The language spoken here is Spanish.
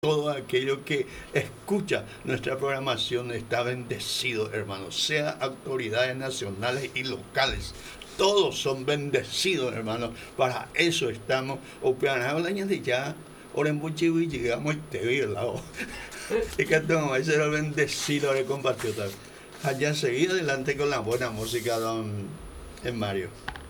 todo aquello que escucha nuestra programación está bendecido, hermanos, sea autoridades nacionales y locales. Todos son bendecidos, hermanos. Para eso estamos. O para hablar de ya, ahora en Buchiwi llegamos a este lado. Y que tengo ese era bendecido de compatriotas. Allá seguir adelante con la buena música, don Mario.